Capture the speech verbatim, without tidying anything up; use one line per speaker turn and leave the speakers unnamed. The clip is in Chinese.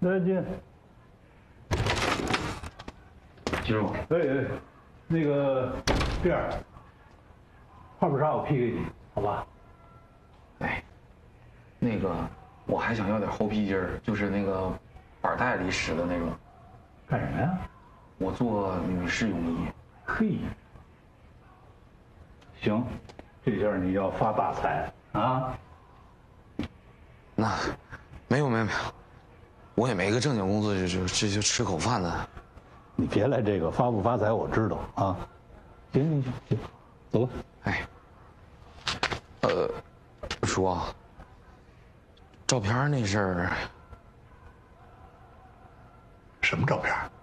来进。
师傅，
哎哎，那个辫儿，后边啥我批给你，好吧？
哎，那个我还想要点猴皮筋儿，就是那个板带里使的那种。
干什么呀？
我做女士泳衣。
嘿，行，这下你要发大财啊！
那没有没有没有，我也没个正经工作，就就这就吃口饭的。
你别来这个发不发财我知道啊。行行行行，走吧。
哎，呃，叔啊，照片那事儿，
什么照片？